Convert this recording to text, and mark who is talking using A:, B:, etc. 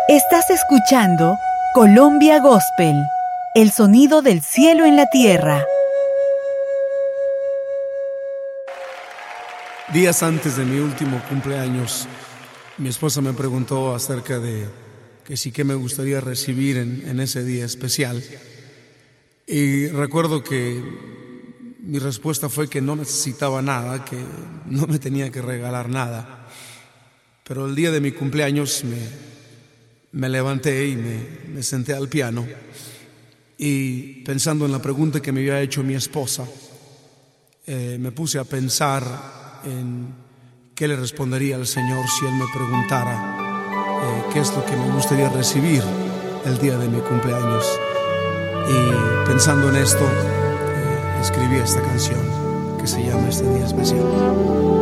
A: Estás escuchando Colombia Gospel, el sonido del cielo en la tierra.
B: Días antes de mi último cumpleaños, mi esposa me preguntó acerca de qué me gustaría recibir en ese día especial. Y recuerdo que mi respuesta fue que no necesitaba nada, que no me tenía que regalar nada. Pero el día de mi cumpleaños me levanté y me senté al piano y pensando en la pregunta que me había hecho mi esposa, me puse a pensar en qué le respondería al Señor si Él me preguntara qué es lo que me gustaría recibir el día de mi cumpleaños. Y pensando en esto, escribí esta canción que se llama Este Día Especial.